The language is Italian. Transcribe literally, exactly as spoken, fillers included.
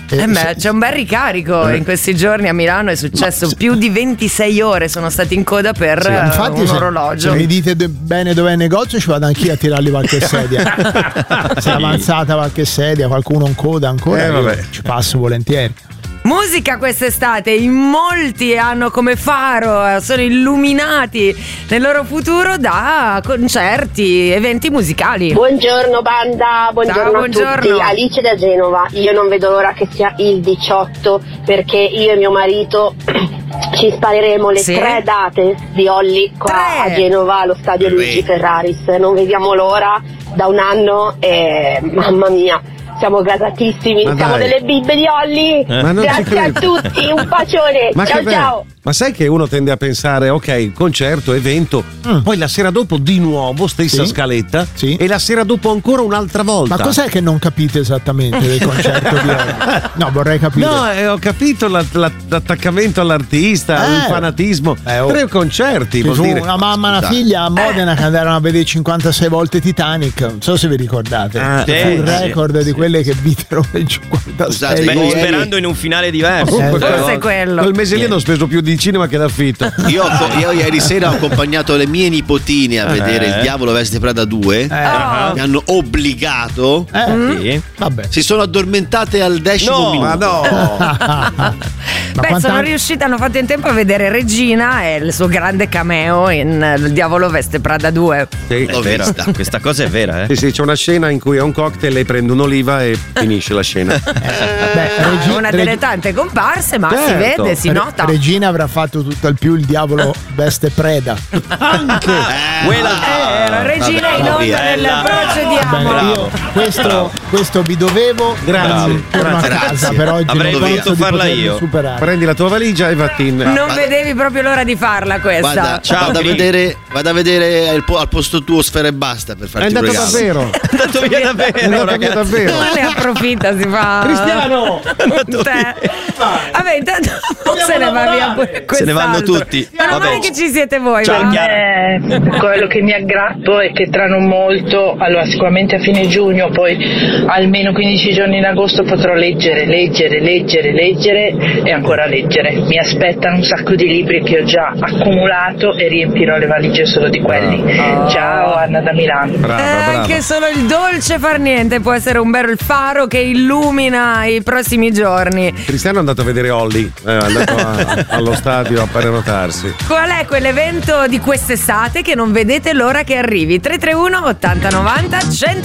Eh, Eh beh, se- c'è un bel ricarico in questi giorni a Milano, è successo Ma se- più di ventisei ore sono stati in coda per Sì, eh, infatti un se, orologio. se mi dite de- bene dov'è il negozio ci vado anch'io a tirarli qualche sedia. Se è avanzata qualche sedia, qualcuno in coda ancora, Eh, io vabbè. ci passo volentieri. Musica quest'estate, in molti hanno come faro, eh, sono illuminati nel loro futuro da concerti, eventi musicali. Buongiorno banda, buongiorno, Ciao, a buongiorno. tutti. Alice da Genova. Io non vedo l'ora che sia il diciotto perché io e mio marito ci spareremo le Sì? tre date di Olli qua Tre? a Genova allo stadio Luigi Ferraris. Non vediamo l'ora da un anno e mamma mia. Siamo gasatissimi, Ma siamo dai. delle bibbe di Olli. Ma non ci Grazie a credo. tutti, un bacione. Ma ciao che bello. ciao. Ma sai che uno tende a pensare, ok, concerto, evento, poi la sera dopo di nuovo stessa Sì. scaletta Sì. e la sera dopo ancora un'altra volta. Ma cos'è che non capite esattamente del concerto di oggi? No, vorrei capire. No, eh, ho capito la- la- l'attaccamento all'artista, Eh. il fanatismo. Eh, oh. Tre concerti, Ci vuol fu dire. una mamma e una figlia a Modena che andarono a vedere cinquantasei volte Titanic, non so se vi ricordate. Ah, Fu sì, il sì, record di quelle che videro per cinquantasei Scusate, Beh, ieri- sperando in un finale diverso. Eh, Quel- Forse è quello. Quel mese lì hanno speso più di cinema che d'affitto. Io, ho- io ieri sera ho accompagnato le mie nipotine a vedere Il Diavolo Veste Prada due. Eh, Oh. Mi hanno obbligato. eh, Sì. vabbè. Si sono addormentate al decimo No, minuto. Ma no! Ma Beh, quanta- sono riuscita, hanno fatto in tempo a vedere Regina e il suo grande cameo in eh, Il Diavolo Veste Prada due. Sì, L'ho È vera. vista. Questa cosa è vera, eh. sì, sì, c'è una scena in cui è un cocktail, lei prende un'oliva e finisce la scena. Beh, È Regi- una Regi- delle tante comparse, ma si Certo. vede, si Re- nota. Regina avrà fatto tutto il più il Diavolo Veste Preda. Anche! Quella. Eh, la Regina in onda via. nel Bella. procediamo. Beh, io questo, Bravo. questo vi dovevo. Grazie. Torno a Grazie. casa per oggi. Avrei non voluto penso di farla potermi io. superare. Prendi la tua valigia e vatti in. Non vedevi proprio l'ora di farla questa. Guarda, Ciao, vado, a Cri. vedere, vado a vedere al, po- al posto tuo Sfera e Basta per È farti un andato regalo. davvero! È andato via È davvero, andato via ragazzi. davvero! Ma ne approfitta, si fa. Cristiano! Te. Vabbè, intanto se ne va via pure Se ne vanno quest'altro. tutti. Ma non Vabbè. è che ci siete voi, Ciao, va? Chiara. Eh, quello che mi aggrappo è che tra non molto, allora sicuramente a fine giugno, poi almeno quindici giorni in agosto potrò leggere, leggere, leggere, leggere e ancora leggere. Mi aspettano un sacco di libri che ho già accumulato e riempirò le valigie solo di quelli. Ciao, Anna da Milano. Brava, Eh, brava. anche solo il dolce far niente può essere un bel faro che illumina i prossimi giorni. Cristiano è andato a vedere Olli, è andato a- allo stadio a prenotarsi. Qual è quell'evento di quest'estate che non vedete l'ora che arrivi? tre tre uno ottanta novanta cento